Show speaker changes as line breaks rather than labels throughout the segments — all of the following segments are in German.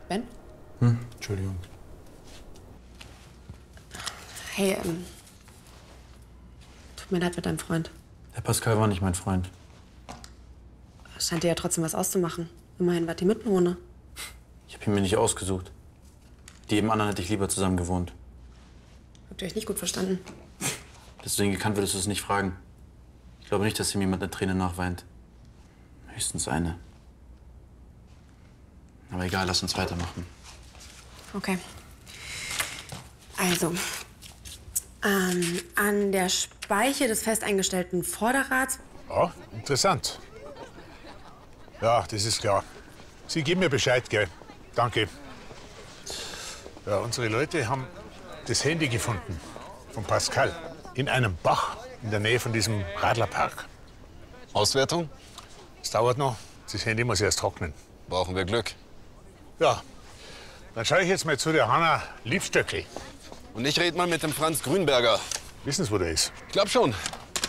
Ben?
Entschuldigung.
Hey, tut mir leid mit deinem Freund.
Der Pascal war nicht mein Freund.
Scheint dir ja trotzdem was auszumachen. Immerhin wart ihr Mitbewohner.
Ich habe ihn mir nicht ausgesucht. Die jedem anderen hätte ich lieber zusammen gewohnt.
Habt ihr euch nicht gut verstanden?
Dass du ihn gekannt würdest du es nicht fragen. Ich glaube nicht, dass ihm jemand eine Träne nachweint. Höchstens eine. Aber egal, lass uns weitermachen.
Okay. Also, an der Speiche des fest eingestellten Vorderrads.
Ja, interessant. Ja, das ist klar. Sie geben mir Bescheid, gell? Danke. Ja, unsere Leute haben das Handy gefunden von Pascal in einem Bach in der Nähe von diesem Radlerpark.
Auswertung?
Es dauert noch. Das Handy muss erst trocknen.
Brauchen wir Glück.
Ja, dann schaue ich jetzt mal zu der Hanna Liebstöckl.
Und ich rede mal mit dem Franz Grünberger.
Wissen Sie, wo der ist?
Ich glaub schon.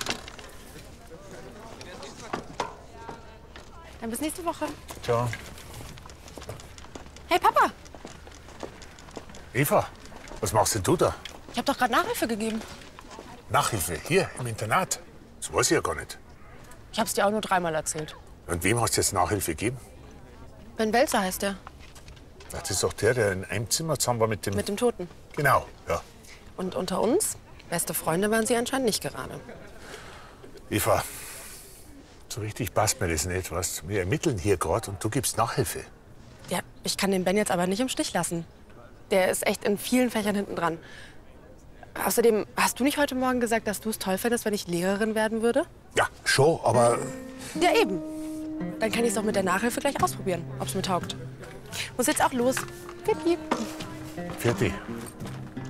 Dann bis nächste Woche.
Ciao.
Hey, Papa!
Eva, was machst denn du da?
Ich hab doch gerade Nachhilfe gegeben.
Nachhilfe, hier im Internat. Das weiß ich ja gar nicht.
Ich hab's dir auch nur 3-mal erzählt.
Und wem hast du jetzt Nachhilfe gegeben?
Ben Welzer heißt der.
Das ist doch der in einem Zimmer zusammen war mit dem...
Mit dem Toten.
Genau, ja.
Und unter uns, beste Freunde waren sie anscheinend nicht gerade.
Eva, so richtig passt mir das nicht, was? Wir ermitteln hier gerade und du gibst Nachhilfe.
Ja, ich kann den Ben jetzt aber nicht im Stich lassen. Der ist echt in vielen Fächern hinten dran. Außerdem, hast du nicht heute Morgen gesagt, dass du es toll fändest, wenn ich Lehrerin werden würde?
Ja, schon, aber...
Ja, eben. Dann kann ich es doch mit der Nachhilfe gleich ausprobieren, ob es mir taugt. Muss jetzt auch los. Piep, piep.
Fertig.